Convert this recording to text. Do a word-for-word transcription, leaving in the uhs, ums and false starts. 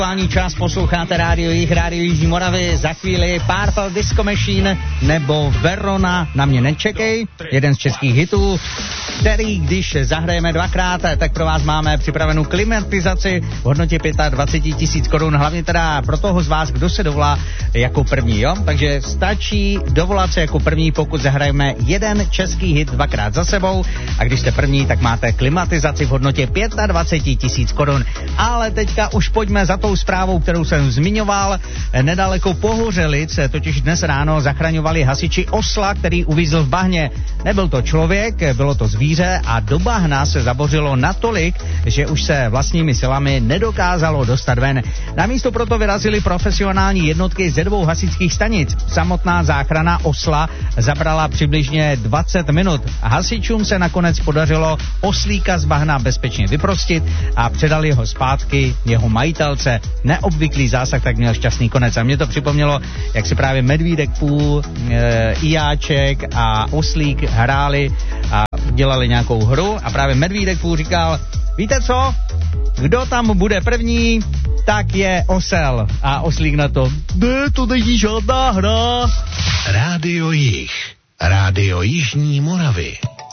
Čas posloucháte Rádio Jih, Rádio Jižní Moravy, za chvíli Purple Disco Machine nebo Verona, na mě nečekej, jeden z českých hitů, který když zahrajeme dvakrát, tak pro vás máme připravenou klimatizaci v hodnotě dvacet pět tisíc korun, hlavně teda pro toho z vás, kdo se dovolá jako první, jo? Takže stačí dovolat se jako první, pokud zahrajeme jeden český hit dvakrát za sebou a když jste první, tak máte klimatizaci v hodnotě dvacet pět tisíc korun. Ale teďka už pojďme za tou zprávou, kterou jsem zmiňoval. Nedaleko Pohořelic totiž dnes ráno zachraňovali hasiči osla, který uvízl v bahně. Nebyl to člověk, bylo to zvíře a do bahna se zabořilo natolik, že už se vlastními silami nedokázalo dostat ven. Na místo proto vyrazili profesionální jednotky ze dvou hasičských stanic. Samotná záchrana osla zabrala přibližně dvacet minut. Hasičům se nakonec podařilo oslíka z bahna bezpečně vyprostit a předali ho zpátky jeho majitelce. Neobvyklý zásah tak měl šťastný konec. A mě to připomnělo, jak si právě Medvídek Půl, e, Ijáček a Oslík hráli a dělali nějakou hru a právě Medvídek Půl říkal, víte co, kdo tam bude první, tak je osel. A Oslík na to, ne, to není žádná hra. Rádio Jih, Rádio Jižní Moravy.